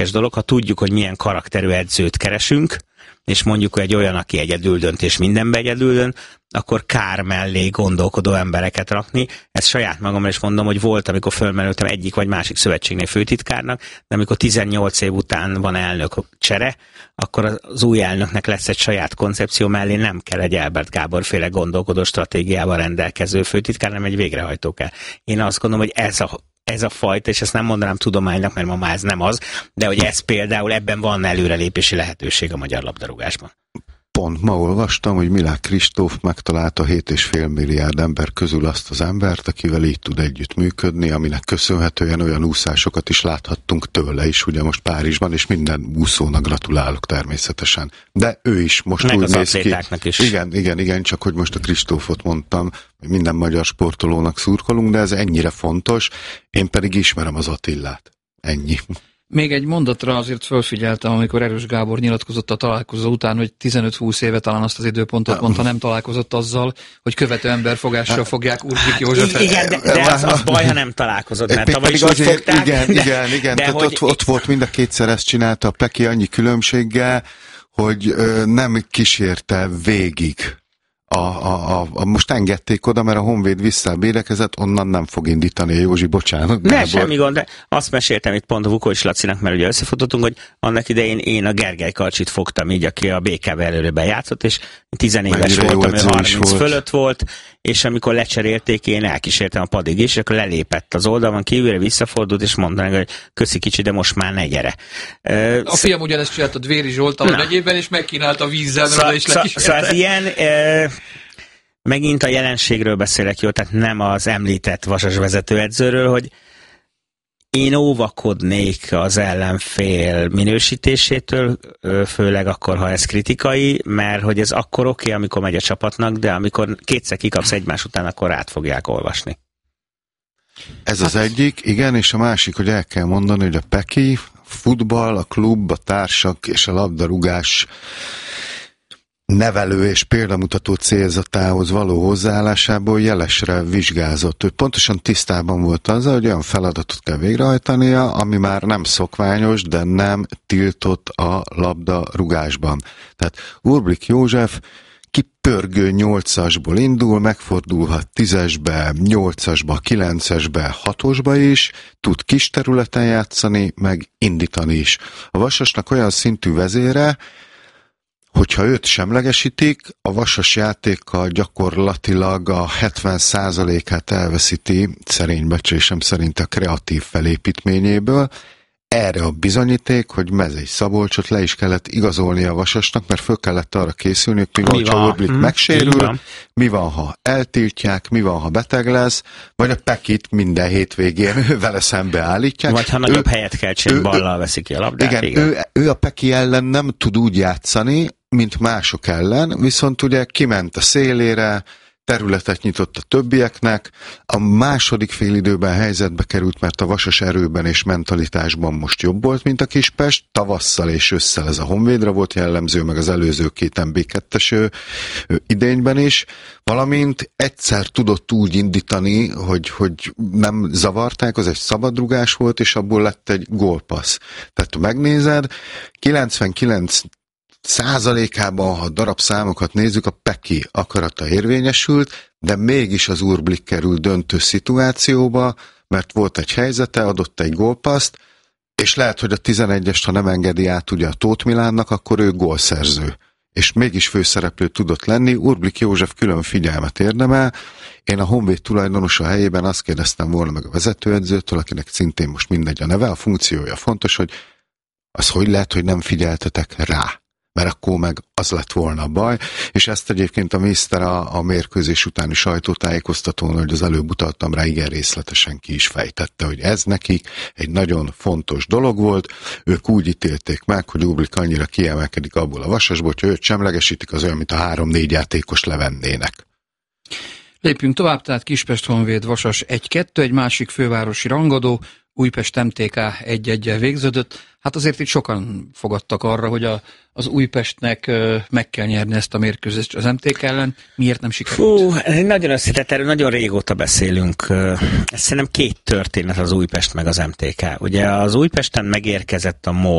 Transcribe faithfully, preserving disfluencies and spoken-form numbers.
érdekes dolog, ha tudjuk, hogy milyen karakterű edzőt keresünk, és mondjuk egy olyan, aki egyedül dönt, és mindenbe egyedül dönt, akkor kár mellé gondolkodó embereket rakni. Ezt saját magamra is mondom, hogy volt, amikor fölmerültem egyik vagy másik szövetségnél főtitkárnak, de amikor tizennyolc év után van elnök csere, akkor az új elnöknek lesz egy saját koncepció, mellé nem kell egy Elbert Gábor féle gondolkodó stratégiával rendelkező főtitkár, hanem egy végrehajtó kell. Én azt gondolom, hogy ez a ez a fajta, és ezt nem mondanám tudománynak, mert ma már ez nem az, de hogy ez például ebben van előrelépési lehetőség a magyar labdarúgásban. Pont ma olvastam, hogy Milák Kristóf megtalálta hét és fél milliárd ember közül azt az embert, akivel így tud együtt működni, aminek köszönhetően olyan úszásokat is láthattunk tőle is, ugye most Párizsban, és minden úszónak gratulálok természetesen. De ő is most meg úgy az néz ki. Is. Igen, igen, igen, csak hogy most a Kristófot mondtam, hogy minden magyar sportolónak szurkolunk, de ez ennyire fontos, én pedig ismerem az Attillát. Ennyi. Még egy mondatra azért fölfigyeltem, amikor Erős Gábor nyilatkozott a találkozó után, hogy tizenöt-húsz éve talán azt az időpontot mondta, nem találkozott azzal, hogy követő emberfogással fogják Urbik Józsefet. Igen, de, de az, az baj, ha nem találkozott, mert tavaly is úgy fogták. Igen, de, igen, igen. de Tehát hogy... ott, ott volt mind a kétszer ezt csinálta a Peki annyi különbséggel, hogy ö, nem kísérte végig. A, a, a, a, most engedték oda, mert a Honvéd visszabédekezett, onnan nem fog indítani a Józsi, bocsánat. Ne, semmi gond, de azt meséltem itt pont a Vukovics Lacinak, mert ugye összefutottunk, hogy annak idején én a Gergely Kalcsit fogtam így, aki a bé ká vé előre játszott, és tizenéves voltam, ő harminc fölött volt, és amikor lecserélték, én elkísértem a padig is, és akkor lelépett az oldalon kívülre, visszafordult, és mondta neki, hogy köszi kicsi, de most már ne gyere. Uh, a fiam ugyanezt csinált a Dvéri Zsoltal megyében, és megkínálta vízzel, szóval, és lekísérte. Szóval ez ilyen... Uh, megint a jelenségről beszélek, jó, tehát nem az említett Vasas vezetőedzőről, hogy én óvakodnék az ellenfél minősítésétől, főleg akkor, ha ez kritikai, mert hogy ez akkor oké, okay, amikor megy a csapatnak, de amikor kétszer kikapsz egymás után, akkor át fogják olvasni. Ez az egyik, igen, és a másik, hogy el kell mondani, hogy a Peki, futball, a klub, a társak és a labdarúgás nevelő és példamutató célzatához való hozzáállásából jelesre vizsgázott. Ő pontosan tisztában volt azzal, hogy olyan feladatot kell végrehajtania, ami már nem szokványos, de nem tiltott a labdarúgásban. Tehát Urbik József kipörgő nyolcasból indul, megfordulhat tízesbe, nyolcasba, kilencesbe, hatosba is, tud kis területen játszani, meg indítani is. A Vasasnak olyan szintű vezére, hogyha őt semlegesítik, a Vasas játékkal gyakorlatilag a hetven százalékát elveszíti, szerény becslésem szerint a kreatív felépítményéből. Erre a bizonyíték, hogy Mezei Szabolcsot le is kellett igazolni a Vasasnak, mert föl kellett arra készülni, hogy mi van, mi van ha Urbik hmm, megsérül, mi van, ha eltiltják, mi van, ha beteg lesz, vagy a Pekit minden hétvégén vele szembe állítják. Vagy ha nagyobb ő, helyet kell csinálni, ballal veszik ki a labdát. Igen, igen. Ő, ő a Peki ellen nem tud úgy játszani, mint mások ellen, viszont ugye kiment a szélére, területet nyitott a többieknek, a második félidőben helyzetbe került, mert a Vasas erőben és mentalitásban most jobb volt, mint a Kispest, tavasszal és ősszel ez a Honvédre volt jellemző, meg az előző két em bé kettes idényben is, valamint egyszer tudott úgy indítani, hogy, hogy nem zavarták, az egy szabadrugás volt, és abból lett egy gólpassz. Tehát megnézed, kilencvenkilenc százalékában, ha darabszámokat nézzük, a Peki akarata érvényesült, de mégis az Urblik került döntő szituációba, mert volt egy helyzete, adott egy gólpaszt, és lehet, hogy a tizenegyest, ha nem engedi át ugye a Tóth Milánnak, akkor ő gólszerző. És mégis főszereplő tudott lenni, Urblik József külön figyelmet érdemel. Én a Honvéd tulajdonosa helyében azt kérdeztem volna meg a vezetőedzőtől, akinek szintén most mindegy a neve, a funkciója fontos, hogy az hogy lehet, hogy nem figyeltetek rá. Mert akkor meg az lett volna a baj, és ezt egyébként a miszter a, a mérkőzés utáni sajtótájékoztatón, hogy az előbb utaltam rá, igen részletesen ki is fejtette, hogy ez nekik egy nagyon fontos dolog volt. Ők úgy ítélték meg, hogy Urblik annyira kiemelkedik abból a Vasasból, hogyha őt semlegesítik, az olyan, mint a három-négy játékos levennének. Lépjünk tovább, tehát Kispest Honvéd Vasas egy kettő, egy másik fővárosi rangadó, Újpest em té ká egy-egyel végződött. Hát azért itt sokan fogadtak arra, hogy a, az Újpestnek ö, meg kell nyerni ezt a mérkőzést az em té ká ellen. Miért nem sikerült? Fú, ez egy nagyon összetett, erről nagyon régóta beszélünk. Ez szerintem két történet az Újpest meg az em té ká. Ugye az Újpesten megérkezett a MOL